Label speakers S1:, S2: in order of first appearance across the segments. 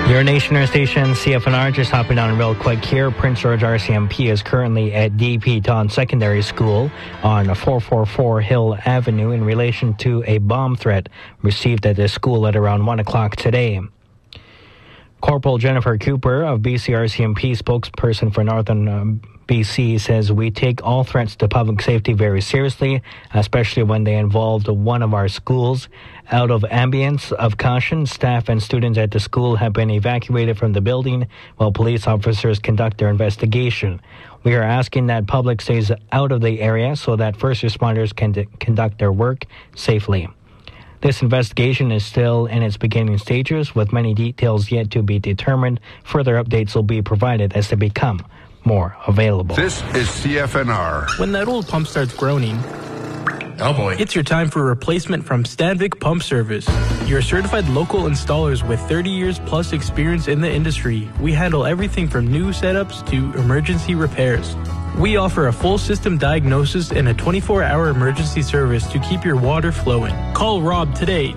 S1: Your Nation Station, CFNR, just hopping on real quick here. Prince George RCMP is currently at D.P. Taun Secondary School on 444 Hill Avenue in relation to a bomb threat received at the school at around 1 o'clock today. Corporal Jennifer Cooper of BCRCMP, spokesperson for Northern BC, says we take all threats to public safety very seriously, especially when they involved one of our schools. Out of ambience of caution, staff and students at the school have been evacuated from the building while police officers conduct their investigation. We are asking that public stays out of the area so that first responders can conduct their work safely. This investigation is still in its beginning stages, with many details yet to be determined. Further updates will be provided as they become more available.
S2: This is CFNR.
S3: When that old pump starts groaning,
S2: oh boy,
S3: it's your time for a replacement from Stanvik Pump Service. You're certified local installers with 30 years plus experience in the industry. We handle everything from new setups to emergency repairs. We offer a full system diagnosis and a 24-hour emergency service to keep your water flowing. Call Rob today,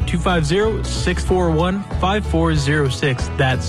S3: 250-641-5406. That's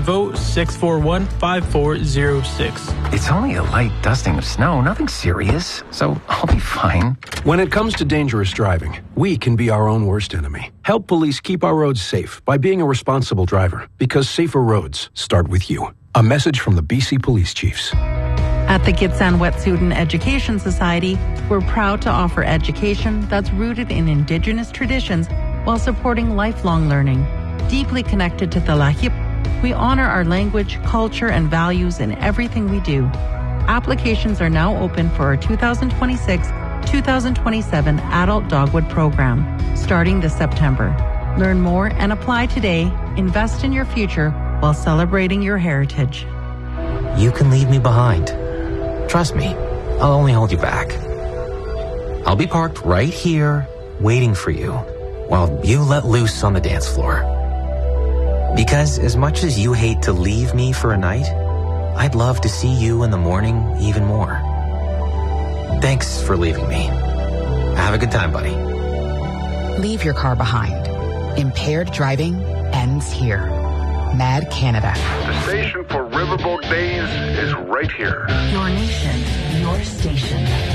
S3: 250-641-5406.
S4: It's only a light dusting of snow, nothing serious, so I'll be fine.
S5: When it comes to dangerous driving, we can be our own worst enemy. Help police keep our roads safe by being a responsible driver, because safer roads start with you. A message from the BC Police Chiefs.
S6: At the Gitsan Wet'suwet'en Education Society, we're proud to offer education that's rooted in Indigenous traditions while supporting lifelong learning. Deeply connected to the Lahip, we honor our language, culture, and values in everything we do. Applications are now open for our 2026-2027 Adult Dogwood Program, starting this September. Learn more and apply today. Invest in your future while celebrating your heritage.
S4: You can leave me behind. Trust me, I'll only hold you back. I'll be parked right here, waiting for you, while you let loose on the dance floor. Because as much as you hate to leave me for a night, I'd love to see you in the morning even more. Thanks for leaving me. Have a good time, buddy.
S7: Leave your car behind. Impaired driving ends here. Mad Canada.
S2: The station for Riverboat Days is right here.
S8: Your nation, your station.